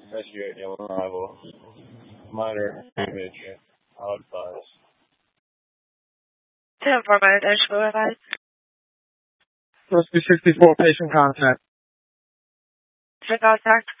Rescue at on arrival. Minor damage. I'll advise. 10-4 minor damage, go ahead. Supposed to be 64 patient contact. Patient contact.